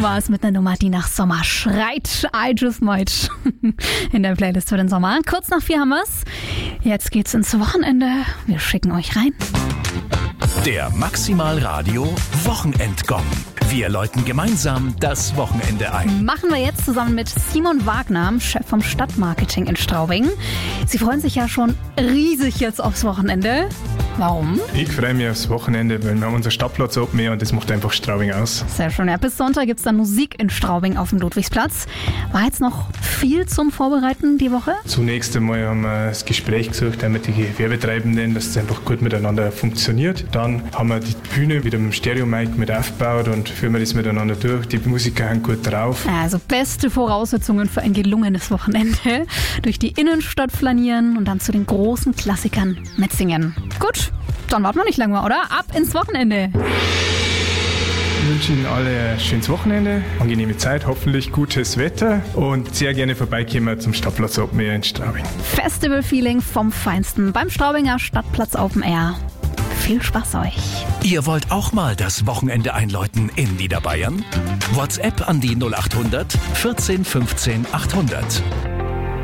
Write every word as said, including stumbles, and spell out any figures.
war's mit einer Nummer, die nach Sommer schreit. I just might. In der Playlist für den Sommer. Kurz nach vier haben wir's. Jetzt geht's ins Wochenende. Wir schicken euch rein. Der Maximal Radio Wochenendgong. Wir läuten gemeinsam das Wochenende ein. Machen wir jetzt zusammen mit Simon Wagner, Chef vom Stadtmarketing in Straubing. Sie freuen sich ja schon riesig jetzt aufs Wochenende. Warum? Ich freue mich aufs Wochenende, weil wir haben unser Stadtplatz Open Air und das macht einfach Straubing aus. Sehr schön. Ja, bis Sonntag gibt es dann Musik in Straubing auf dem Ludwigsplatz. War jetzt noch viel zum Vorbereiten die Woche? Zunächst einmal haben wir das Gespräch gesucht mit den Gewerbetreibenden, dass es einfach gut miteinander funktioniert. Dann haben wir die Bühne wieder mit dem Stereo-Mic mit aufgebaut und führen wir das miteinander durch. Die Musiker haben gut drauf. Also beste Voraussetzungen für ein gelungenes Wochenende. Durch die Innenstadt flanieren und dann zu den großen Klassikern mitsingen. Gut, dann warten wir nicht lange mehr, oder? Ab ins Wochenende. Ich wünsche Ihnen alle ein schönes Wochenende, angenehme Zeit, hoffentlich gutes Wetter und sehr gerne vorbeikommen zum Stadtplatz Open Air in Straubing. Festival-Feeling vom Feinsten beim Straubinger Stadtplatz Open Air. Viel Spaß euch. Ihr wollt auch mal das Wochenende einläuten in Niederbayern? WhatsApp an die null acht hundert vierzehn fünfzehn achthundert.